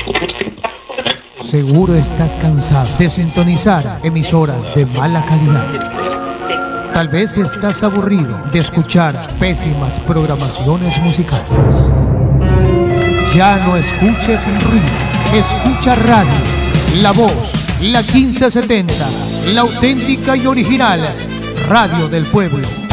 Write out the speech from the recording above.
Seguro estás cansado de sintonizar emisoras de mala calidad. Tal vez estás aburrido de escuchar pésimas programaciones musicales. Ya no escuches ruido, escucha radio, La Voz, la 1570, la auténtica y original radio del pueblo.